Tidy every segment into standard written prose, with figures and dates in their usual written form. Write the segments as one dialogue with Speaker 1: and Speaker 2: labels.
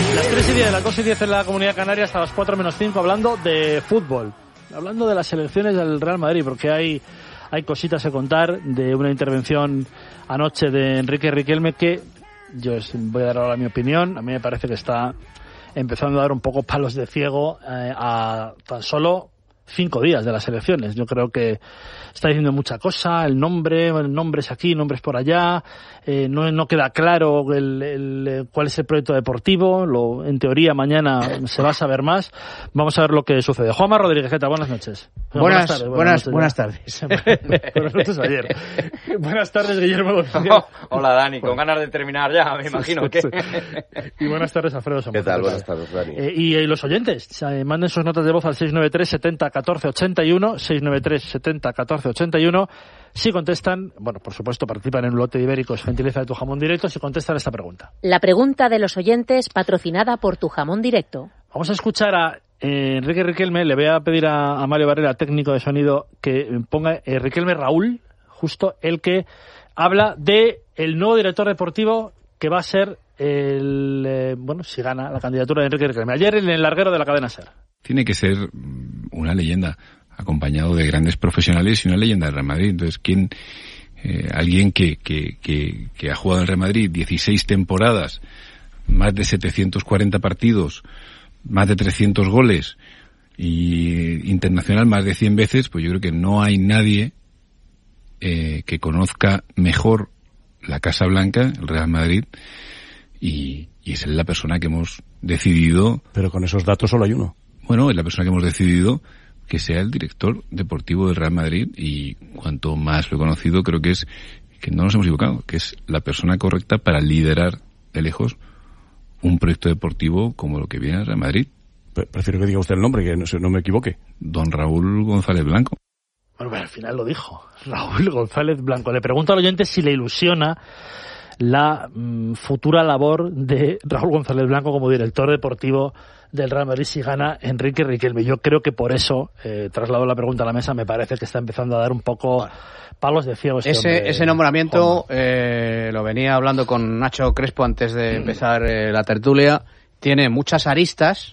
Speaker 1: Las 3:10, las 2:10 en la Comunidad Canaria, hasta las 4:05, hablando de fútbol, hablando de las selecciones del Real Madrid, porque hay cositas que contar de una intervención anoche de Enrique Riquelme que yo voy a dar ahora mi opinión. A mí me parece que está empezando a dar un poco palos de ciego a tan solo 5 días de las elecciones. Yo creo que está diciendo mucha cosa, nombres aquí, nombres por allá, no queda claro cuál es el proyecto deportivo. En teoría mañana se va a saber más. Vamos a ver lo que sucede. Juanma Rodríguez, ¿qué tal? Buenas noches.
Speaker 2: Buenas tardes.
Speaker 1: Buenas noches ayer. Buenas tardes, Guillermo González.
Speaker 3: Hola, Dani, con ganas de terminar ya, me imagino.
Speaker 1: Sí. Y buenas tardes, Alfredo Somos.
Speaker 4: ¿Qué tal? Buenas tardes, Dani.
Speaker 1: Y los oyentes, manden sus notas de voz al 693 70 14 81, 693 70 14 81. Si contestan, bueno, por supuesto, participan en un lote de ibéricos, gentileza de Tu Jamón Directo, si contestan esta pregunta.
Speaker 5: La pregunta de los oyentes, patrocinada por Tu Jamón Directo.
Speaker 1: Vamos a escuchar a Enrique Riquelme. Le voy a pedir a Mario Barrera, técnico de sonido, que ponga Riquelme Raúl, justo el que habla de el nuevo director deportivo que va a ser si gana la candidatura de Enrique Riquelme. Ayer en el larguero de la cadena SER.
Speaker 6: Tiene que ser una leyenda, acompañado de grandes profesionales y una leyenda del Real Madrid. Entonces, alguien que ha jugado en el Real Madrid 16 temporadas, más de 740 partidos, más de 300 goles y internacional más de 100 veces, pues yo creo que no hay nadie que conozca mejor la Casa Blanca, el Real Madrid, y es la persona que hemos decidido.
Speaker 4: Pero con esos datos solo hay uno.
Speaker 6: Bueno, es la persona que hemos decidido que sea el director deportivo del Real Madrid, y cuanto más lo he conocido, creo que no nos hemos equivocado, que es la persona correcta para liderar de lejos un proyecto deportivo como lo que viene al Real Madrid.
Speaker 4: Prefiero que diga usted el nombre, que no me equivoque.
Speaker 6: Don Raúl González Blanco.
Speaker 1: Bueno, pero al final lo dijo, Raúl González Blanco. Le pregunto al oyente si le ilusiona la futura labor de Raúl González Blanco como director deportivo del Real Madrid si gana Enrique Riquelme. Yo creo que por eso, traslado la pregunta a la mesa, me parece que está empezando a dar un poco palos de ciego
Speaker 2: ese nombramiento. Lo venía hablando con Nacho Crespo antes de empezar la tertulia. Tiene muchas aristas.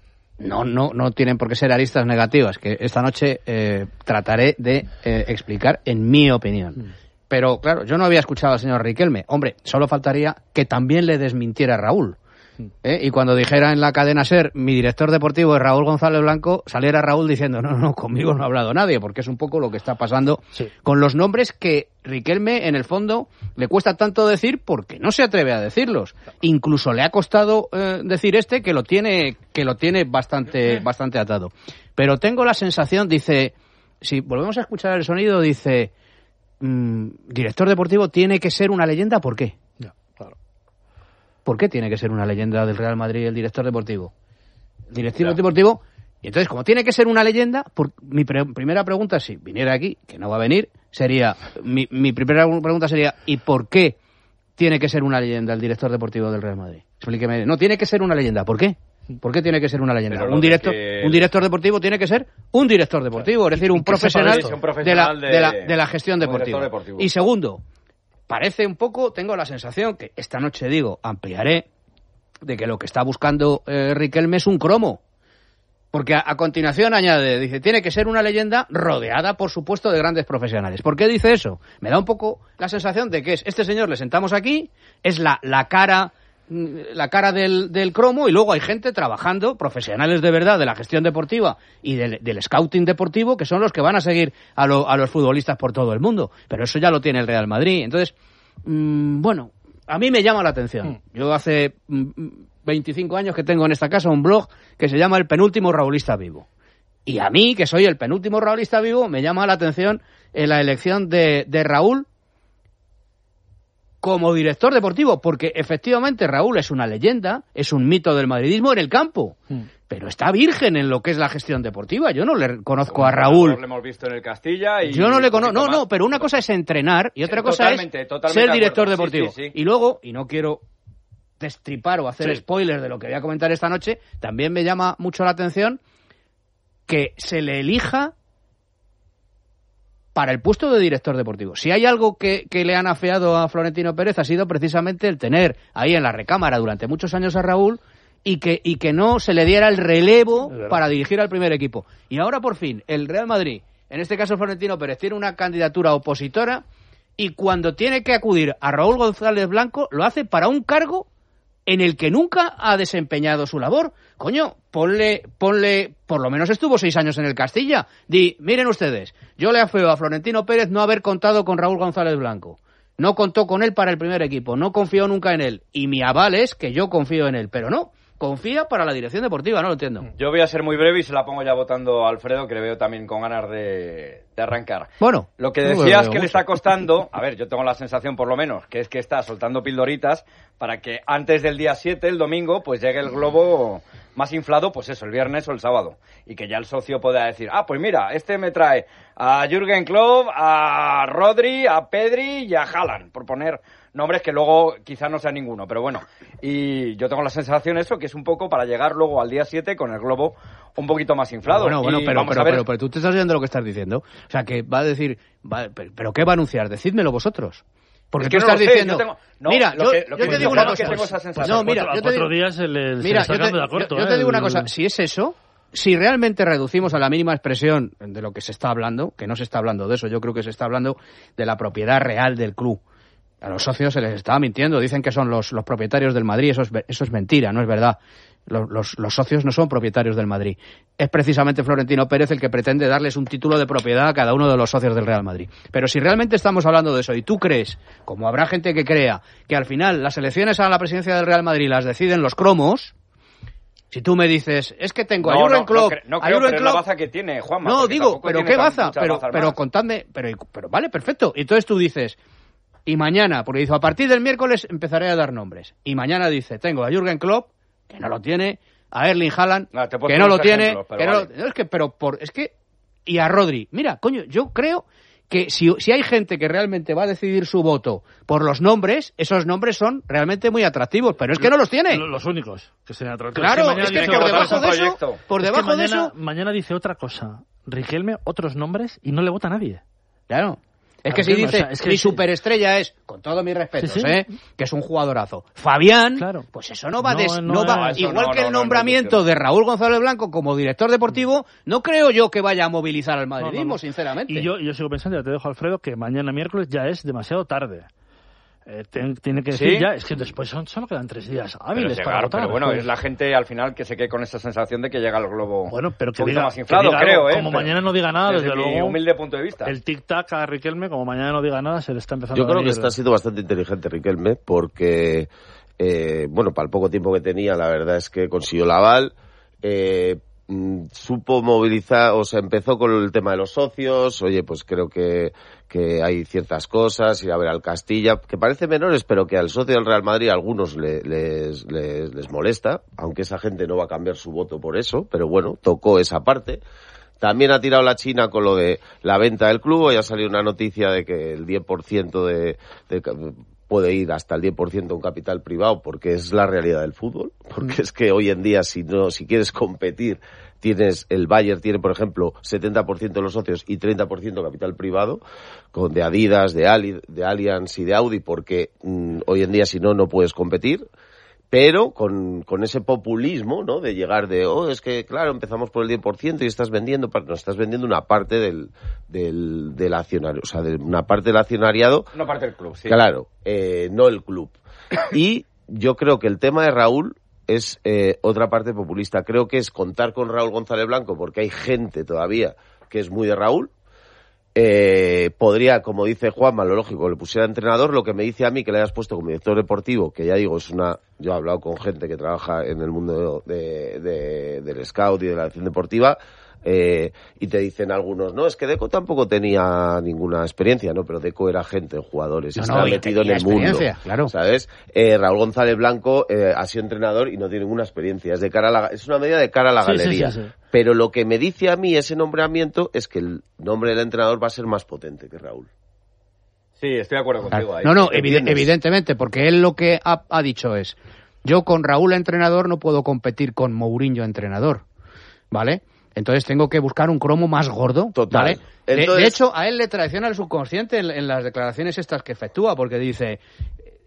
Speaker 2: No tienen por qué ser aristas negativas, que esta noche trataré de explicar en mi opinión. Pero claro, yo no había escuchado al señor Riquelme. Hombre, solo faltaría que también le desmintiera a Raúl. Y cuando dijera en la cadena SER, mi director deportivo es Raúl González Blanco, saliera Raúl diciendo, no, conmigo no ha hablado nadie, porque es un poco lo que está pasando con los nombres que Riquelme, en el fondo, le cuesta tanto decir porque no se atreve a decirlos. Incluso le ha costado decir que lo tiene bastante atado. Pero tengo la sensación, dice, si volvemos a escuchar el sonido, dice, director deportivo tiene que ser una leyenda, ¿por qué? ¿Por qué tiene que ser una leyenda del Real Madrid el director deportivo? El director deportivo, y entonces, como tiene que ser una leyenda, mi primera pregunta, si viniera aquí, que no va a venir, sería, mi primera pregunta sería, ¿y por qué tiene que ser una leyenda el director deportivo del Real Madrid? Explíqueme. No, tiene que ser una leyenda, ¿por qué? ¿Por qué tiene que ser una leyenda? Un director deportivo tiene que ser un director deportivo, es decir, un profesional de la gestión deportiva. Y segundo, parece un poco, tengo la sensación que esta noche ampliaré, de que lo que está buscando Riquelme es un cromo. Porque a continuación añade, dice, tiene que ser una leyenda rodeada, por supuesto, de grandes profesionales. ¿Por qué dice eso? Me da un poco la sensación de que este señor le sentamos aquí, es la cara del cromo, y luego hay gente trabajando, profesionales de verdad de la gestión deportiva y del scouting deportivo, que son los que van a seguir a los futbolistas por todo el mundo. Pero eso ya lo tiene el Real Madrid. Entonces, a mí me llama la atención. Yo hace 25 años que tengo en esta casa un blog que se llama El Penúltimo Raulista Vivo. Y a mí, que soy el penúltimo raulista vivo, me llama la atención la elección de Raúl como director deportivo, porque efectivamente Raúl es una leyenda, es un mito del madridismo en el campo, pero está virgen en lo que es la gestión deportiva. Yo no le conozco a Raúl.
Speaker 3: Lo hemos visto en el Castilla y
Speaker 2: yo no le conozco. No, pero una cosa es entrenar y otra cosa es ser director deportivo.
Speaker 3: Sí.
Speaker 2: Y luego, y no quiero destripar o hacer spoiler de lo que voy a comentar esta noche, también me llama mucho la atención que se le elija para el puesto de director deportivo. Si hay algo que le han afeado a Florentino Pérez, ha sido precisamente el tener ahí en la recámara durante muchos años a Raúl y que no se le diera el relevo para dirigir al primer equipo. Y ahora, por fin, el Real Madrid, en este caso Florentino Pérez, tiene una candidatura opositora y cuando tiene que acudir a Raúl González Blanco, lo hace para un cargo en el que nunca ha desempeñado su labor. Coño, ponle, por lo menos estuvo 6 años en el Castilla. Miren ustedes, yo le afeo a Florentino Pérez no haber contado con Raúl González Blanco. No contó con él para el primer equipo, no confió nunca en él. Y mi aval es que yo confío en él, pero no. Confía para la dirección deportiva, no lo entiendo.
Speaker 3: Yo voy a ser muy breve y se la pongo ya votando a Alfredo, que le veo también con ganas de arrancar.
Speaker 2: Bueno,
Speaker 3: lo que decías que le está costando, a ver, yo tengo la sensación por lo menos, que es que está soltando pildoritas para que antes del día 7, el domingo, pues llegue el globo más inflado, pues eso, el viernes o el sábado. Y que ya el socio pueda decir, pues mira, este me trae a Jürgen Klopp, a Rodri, a Pedri y a Haaland, por poner nombres que luego quizás no sea ninguno, pero bueno. Y yo tengo la sensación eso, que es un poco para llegar luego al día 7 con el globo un poquito más inflado.
Speaker 2: Bueno, pero tú te estás oyendo lo que estás diciendo. O sea, que va a decir, ¿pero qué va a anunciar? Decídmelo vosotros. Porque tú estás diciendo... Mira, yo te digo una cosa.
Speaker 1: No, mira, yo te digo... 4 días
Speaker 2: yo te digo una cosa. Si es eso, si realmente reducimos a la mínima expresión de lo que se está hablando, que no se está hablando de eso, yo creo que se está hablando de la propiedad real del club. A los socios se les estaba mintiendo, dicen que son los propietarios del Madrid, eso es mentira, no es verdad. Los socios no son propietarios del Madrid. Es precisamente Florentino Pérez el que pretende darles un título de propiedad a cada uno de los socios del Real Madrid. Pero si realmente estamos hablando de eso y tú crees, como habrá gente que crea, que al final las elecciones a la presidencia del Real Madrid las deciden los cromos, si tú me dices, es que tengo a Jürgen Klopp...
Speaker 3: No creo, pero es la baza que tiene, Juanma.
Speaker 2: No, digo, pero ¿qué baza? Pero contadme, pero vale, perfecto. Y entonces tú dices... Y mañana, porque dice, a partir del miércoles empezaré a dar nombres. Y mañana dice, tengo a Jürgen Klopp, que no lo tiene, a Erling Haaland, que no lo tiene, y a Rodri. Mira, coño, yo creo que si hay gente que realmente va a decidir su voto por los nombres, esos nombres son realmente muy atractivos, pero es que no los tiene.
Speaker 1: Los únicos que sean atractivos.
Speaker 2: Claro, es que por debajo de eso...
Speaker 1: Mañana dice otra cosa, Riquelme, otros nombres, y no le vota a nadie.
Speaker 2: Claro. Es que si dice, mi superestrella es, con todos mis respetos, que es un jugadorazo, Fabián, pues eso no va igual que el nombramiento de Raúl González Blanco como director deportivo, no creo yo que vaya a movilizar al madridismo, sinceramente.
Speaker 1: Y yo sigo pensando, ya te dejo, Alfredo, que mañana miércoles ya es demasiado tarde. Tiene que decir ya, es que después solo quedan 3 días hábiles para votar.
Speaker 3: Pero bueno, es la gente al final que se quede con esa sensación de que llega el globo
Speaker 1: pero que
Speaker 3: diga, más inflado, creo,
Speaker 1: como mañana no diga nada, desde
Speaker 3: mi
Speaker 1: luego,
Speaker 3: humilde punto de vista.
Speaker 1: El tic-tac a Riquelme, como mañana no diga nada, se le está empezando
Speaker 7: a venir. Yo creo que está siendo bastante inteligente Riquelme, porque para el poco tiempo que tenía, la verdad es que consiguió el aval, supo movilizar, o sea, empezó con el tema de los socios. Oye, pues creo que hay ciertas cosas, ir a ver al Castilla, que parecen menores, pero que al socio del Real Madrid a algunos les molesta, aunque esa gente no va a cambiar su voto por eso, pero bueno, tocó esa parte. También ha tirado la China con lo de la venta del club. Hoy ha salido una noticia de que el 10% puede ir hasta el 10% un capital privado, porque es la realidad del fútbol, porque es que hoy en día si quieres competir, el Bayern tiene, por ejemplo, 70% de los socios y 30% capital privado, de Adidas, de Allianz y de Audi, porque hoy en día si no puedes competir. Pero con ese populismo, ¿no? De llegar es que, claro, empezamos por el 10% y estás vendiendo una parte del accionario, o sea, de una parte del accionariado.
Speaker 3: Una parte del club, sí.
Speaker 7: Claro, no el club. Y yo creo que el tema de Raúl es otra parte populista. Creo que es contar con Raúl González Blanco, porque hay gente todavía que es muy de Raúl. Podría, como dice Juanma, lo lógico, le pusiera entrenador. Lo que me dice a mí que le hayas puesto como director deportivo, que ya digo, yo he hablado con gente que trabaja en el mundo del scout y de la dirección deportiva, y te dicen algunos, no, es que Deco tampoco tenía ninguna experiencia, no, pero Deco era gente, jugadores, está metido en el mundo,
Speaker 2: claro.
Speaker 7: ¿Sabes? Raúl González Blanco ha sido entrenador y no tiene ninguna experiencia, es una medida de cara a la galería. Sí. Pero lo que me dice a mí ese nombramiento es que el nombre del entrenador va a ser más potente que Raúl.
Speaker 3: Sí, estoy de acuerdo contigo ahí.
Speaker 2: No, evidentemente, porque él lo que ha dicho es, yo con Raúl entrenador no puedo competir con Mourinho entrenador, ¿vale? Entonces tengo que buscar un cromo más gordo.
Speaker 7: Total.
Speaker 2: ¿Vale? Entonces... De hecho, a él le traiciona el subconsciente en las declaraciones estas que efectúa, porque dice,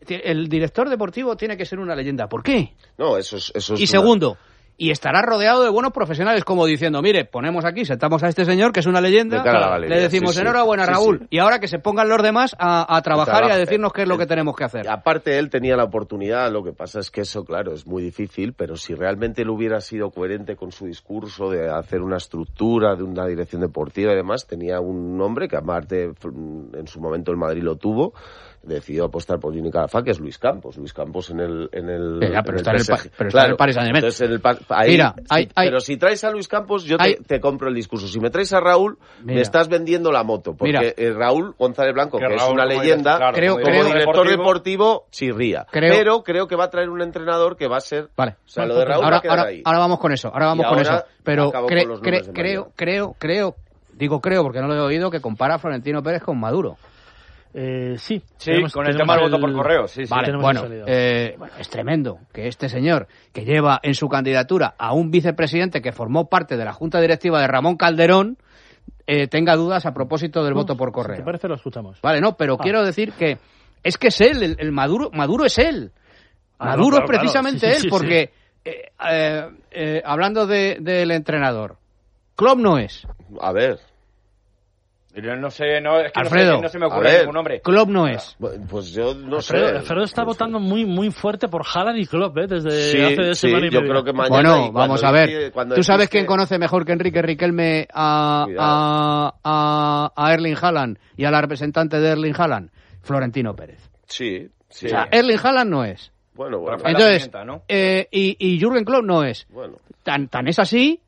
Speaker 2: el director deportivo tiene que ser una leyenda. ¿Por qué?
Speaker 7: No, eso es
Speaker 2: Y segundo, y estará rodeado de buenos profesionales, como diciendo, mire, ponemos aquí, sentamos a este señor, que es una leyenda,
Speaker 7: De cara a la galería,
Speaker 2: le decimos
Speaker 7: sí, sí.
Speaker 2: enhorabuena,
Speaker 7: Sí,
Speaker 2: Raúl,
Speaker 7: sí.
Speaker 2: y ahora que se pongan los demás a trabajar y a decirnos qué es lo que
Speaker 7: Él-
Speaker 2: tenemos que hacer.
Speaker 7: Aparte, él tenía la oportunidad, lo que pasa es que eso, claro, es muy difícil, pero si realmente él hubiera sido coherente con su discurso de hacer una estructura, de una dirección deportiva y demás, tenía un nombre que aparte en su momento el Madrid lo tuvo, decidió apostar por Juni Calafá, que es Luis Campos. Luis Campos en el
Speaker 2: Pero está en el
Speaker 7: PSG.
Speaker 2: pero está en el Paris Saint-Germain.
Speaker 7: Entonces, ahí,
Speaker 2: Mira,
Speaker 7: pero si traes a Luis Campos, yo te compro el discurso. Si me traes a Raúl, me estás vendiendo la moto. Porque Raúl González Blanco, que es una leyenda, como director deportivo, chirría. Pero creo que va a traer un entrenador que va a ser...
Speaker 2: Vale.
Speaker 7: O sea, lo de Raúl va a quedar ahí.
Speaker 2: Ahora vamos con eso, Pero
Speaker 7: acabo con los nombres de
Speaker 2: creo, porque no lo he oído, que compara a Florentino Pérez con Maduro.
Speaker 1: Sí,
Speaker 3: con el tema del voto por correo. Sí,
Speaker 2: vale, bueno, es tremendo que este señor, que lleva en su candidatura a un vicepresidente que formó parte de la junta directiva de Ramón Calderón, tenga dudas a propósito del voto por correo.
Speaker 1: Si te parece, lo escuchamos.
Speaker 2: Vale, no, pero quiero decir que es él, el Maduro es él. Maduro es precisamente él, porque hablando del entrenador, Klopp no es.
Speaker 7: A ver.
Speaker 3: No sé, es que
Speaker 2: Alfredo,
Speaker 3: no se me ocurre ningún nombre.
Speaker 2: Klopp no es.
Speaker 7: Pues yo no
Speaker 1: Alfredo está votando muy fuerte por Haaland y Klopp, desde hace
Speaker 7: sí,
Speaker 1: semana y
Speaker 7: yo
Speaker 1: media.
Speaker 7: creo que mañana...
Speaker 2: Bueno, vamos a ver. ¿Tú sabes quién conoce mejor que Enrique Riquelme a Erling Haaland y a la representante de Erling Haaland? Florentino Pérez.
Speaker 7: Sí.
Speaker 2: O sea, Erling Haaland no es.
Speaker 7: Bueno.
Speaker 2: Entonces, y Jürgen Klopp no es.
Speaker 7: Bueno.
Speaker 2: Tan es así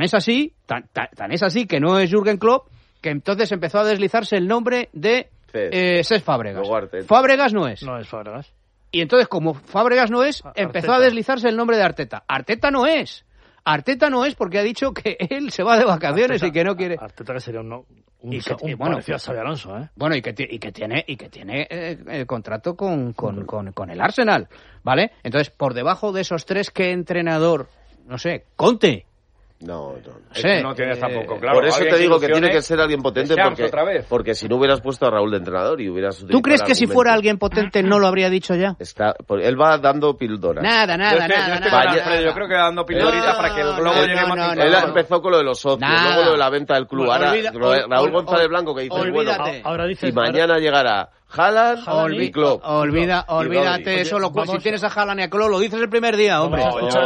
Speaker 2: que no es Jürgen Klopp, que entonces empezó a deslizarse el nombre de Cesc Fábregas. Fábregas no es.
Speaker 1: No es Fábregas.
Speaker 2: Y entonces, como Fábregas no es, empezó a deslizarse el nombre de Arteta. Arteta no es porque ha dicho que él se va de vacaciones y que no quiere...
Speaker 1: Arteta que sería un
Speaker 2: bueno,
Speaker 1: parecido a Xabi Alonso,
Speaker 2: Bueno, y que tiene contrato con el Arsenal, ¿vale? Entonces, por debajo de esos tres, ¿qué entrenador? No sé, Conte.
Speaker 7: No.
Speaker 3: No tienes tampoco, claro.
Speaker 7: Por eso te digo que tiene que ser alguien potente,
Speaker 3: otra
Speaker 7: porque si no hubieras puesto a Raúl de entrenador y hubieras...
Speaker 2: ¿Tú crees que si fuera alguien potente no lo habría dicho ya?
Speaker 7: Él va dando pildoritas.
Speaker 2: Nada.
Speaker 3: Yo creo que dando pildoritas para que el globo llegue más...
Speaker 7: Él empezó con lo de los socios, luego lo de la venta del club. Ahora, Raúl González Blanco, que dice,
Speaker 2: olvídate.
Speaker 1: Ahora dices,
Speaker 7: y mañana llegará Haaland y Klopp.
Speaker 2: Olvídate eso. Si tienes a Haaland y a Klopp, lo dices el primer día, hombre.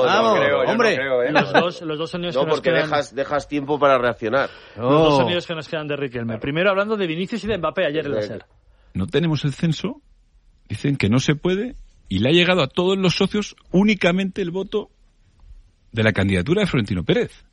Speaker 1: Los dos sonidos que nos quedan...
Speaker 7: dejas tiempo para reaccionar.
Speaker 1: Los dos sonidos que nos quedan de Riquelme. Primero hablando de Vinicius y de Mbappé ayer en la SER.
Speaker 6: No tenemos el censo, dicen que no se puede, y le ha llegado a todos los socios únicamente el voto de la candidatura de Florentino Pérez.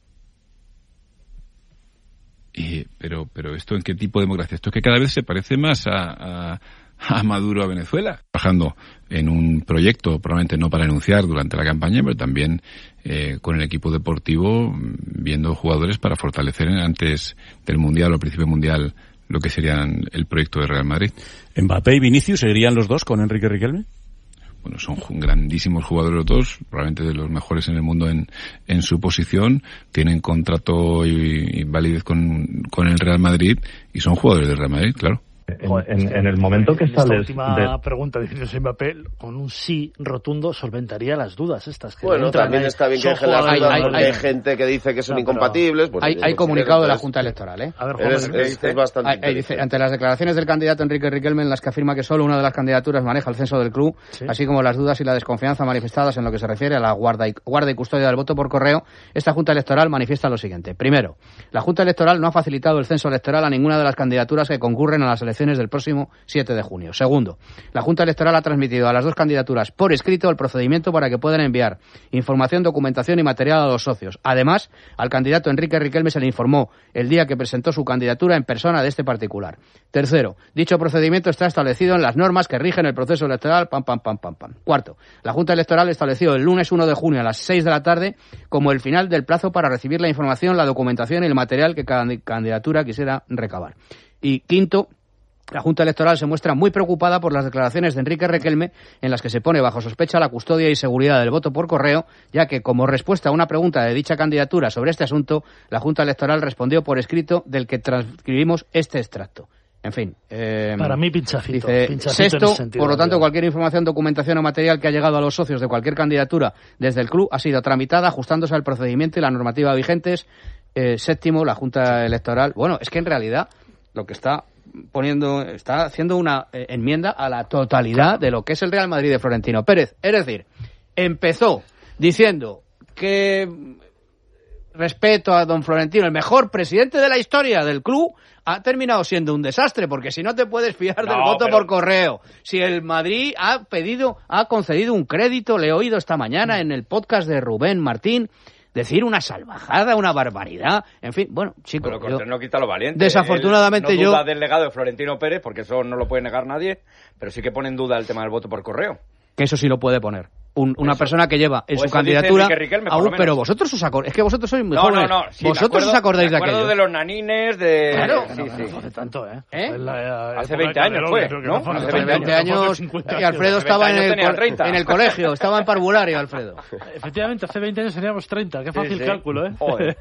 Speaker 6: Pero ¿esto en qué tipo de democracia? Esto es que cada vez se parece más a Maduro a Venezuela. Trabajando en un proyecto, probablemente no para anunciar durante la campaña, pero también con el equipo deportivo, viendo jugadores para fortalecer antes del Mundial o al principio del Mundial lo que serían el proyecto de Real Madrid.
Speaker 4: ¿Mbappé y Vinicius seguirían los dos con Enrique Riquelme?
Speaker 6: Bueno, son grandísimos jugadores los dos, probablemente de los mejores en el mundo en su posición, tienen contrato y validez con el Real Madrid y son jugadores del Real Madrid, claro.
Speaker 8: En el momento que
Speaker 1: esta
Speaker 8: sales...
Speaker 1: última pregunta de Vinicius Mbappé, con un sí rotundo solventaría las dudas estas. Que
Speaker 7: bueno, también está bien que dejen las dudas porque hay gente que dice que son incompatibles. Pues,
Speaker 2: hay comunicado de la Junta Electoral,
Speaker 1: A ver,
Speaker 7: es bastante
Speaker 2: dice, ante las declaraciones del candidato Enrique Riquelme, en las que afirma que solo una de las candidaturas maneja el censo del club, así como las dudas y la desconfianza manifestadas en lo que se refiere a la guarda y custodia del voto por correo, esta Junta Electoral manifiesta lo siguiente. Primero, la Junta Electoral no ha facilitado el censo electoral a ninguna de las candidaturas que concurren a las elecciones del próximo 7 de junio. Segundo, la Junta Electoral ha transmitido a las dos candidaturas por escrito el procedimiento para que puedan enviar información, documentación y material a los socios. Además, al candidato Enrique Riquelme se le informó el día que presentó su candidatura en persona de este particular. Tercero, dicho procedimiento está establecido en las normas que rigen el proceso electoral. Cuarto, la Junta Electoral estableció el lunes 1 de junio a las 6 de la tarde como el final del plazo para recibir la información, la documentación y el material que cada candidatura quisiera recabar. Y quinto, la Junta Electoral se muestra muy preocupada por las declaraciones de Enrique Riquelme en las que se pone bajo sospecha la custodia y seguridad del voto por correo, ya que como respuesta a una pregunta de dicha candidatura sobre este asunto, la Junta Electoral respondió por escrito del que transcribimos este extracto. En fin.
Speaker 1: Para mí, pinchacito.
Speaker 2: Dice,
Speaker 1: Pinchacito
Speaker 2: sexto,
Speaker 1: en ese sentido,
Speaker 2: por lo tanto,
Speaker 1: ¿verdad?
Speaker 2: cualquier información, documentación o material que ha llegado a los socios de cualquier candidatura desde el club ha sido tramitada ajustándose al procedimiento y la normativa vigentes. Séptimo, la Junta Electoral. Bueno, es que en realidad lo que está haciendo una enmienda a la totalidad de lo que es el Real Madrid de Florentino Pérez. Es decir, empezó diciendo que respeto a don Florentino, el mejor presidente de la historia del club, ha terminado siendo un desastre, porque si no te puedes fiar del voto por correo, si el Madrid ha concedido un crédito, le he oído esta mañana en el podcast de Rubén Martín, decir una salvajada, una barbaridad, en fin, bueno, chicos,
Speaker 3: pero no quita lo valiente.
Speaker 2: Desafortunadamente
Speaker 3: no duda del legado de Florentino Pérez, porque eso no lo puede negar nadie, pero sí que pone en duda el tema del voto por correo.
Speaker 2: Que eso sí lo puede poner. Una persona que lleva en
Speaker 3: o
Speaker 2: su
Speaker 3: eso
Speaker 2: candidatura
Speaker 3: dice Riquelme,
Speaker 2: pero vosotros os acordáis, es que vosotros sois muy jóvenes.
Speaker 3: Sí,
Speaker 2: vosotros os acordáis de aquello.
Speaker 3: de los nanines de...
Speaker 2: Claro.
Speaker 3: Sí.
Speaker 1: No hace tanto,
Speaker 3: Hace 20 años fue, ¿no?
Speaker 2: Hace 20 años y Alfredo estaba en el colegio, estaba en parvulario, Alfredo.
Speaker 1: Efectivamente, hace 20 años teníamos 30, qué fácil cálculo, ¿eh?
Speaker 3: Joder.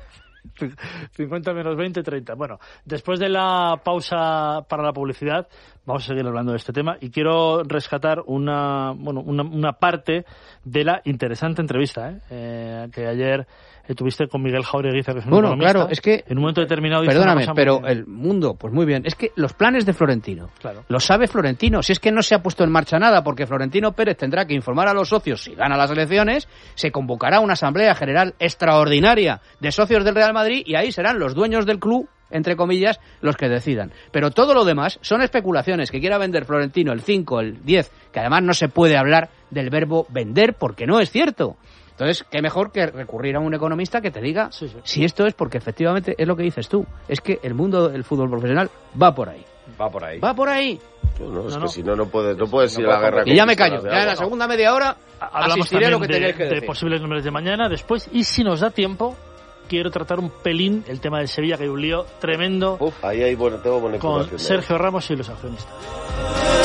Speaker 1: 50 menos 20, 30. Bueno, después de la pausa para la publicidad, vamos a seguir hablando de este tema y quiero rescatar una parte de la interesante entrevista que ayer tuviste con Miguel Jaureguiza, que es un economista.
Speaker 2: Claro, es que...
Speaker 1: En un momento determinado...
Speaker 2: Perdóname, pero el mundo, pues muy bien. Es que los planes de Florentino, lo sabe Florentino. Si es que no se ha puesto en marcha nada, porque Florentino Pérez tendrá que informar a los socios si gana las elecciones, se convocará una asamblea general extraordinaria de socios del Real Madrid y ahí serán los dueños del club, entre comillas, los que decidan. Pero todo lo demás son especulaciones que quiera vender Florentino el 5, el 10, que además no se puede hablar del verbo vender porque no es cierto. Entonces, qué mejor que recurrir a un economista que te diga si esto es, porque efectivamente es lo que dices tú. Es que el mundo del fútbol profesional va por ahí.
Speaker 3: Va por ahí.
Speaker 2: Va por ahí.
Speaker 7: Es que si no puedes ir a la guerra.
Speaker 2: Y ya me callo. Ya en la segunda media hora asistiré a lo que tenéis que decir.
Speaker 1: De posibles nombres de mañana, después, y si nos da tiempo, quiero tratar un pelín el tema del Sevilla, que hay un lío tremendo
Speaker 7: Ahí tengo buena información
Speaker 1: con Sergio Ramos y los accionistas.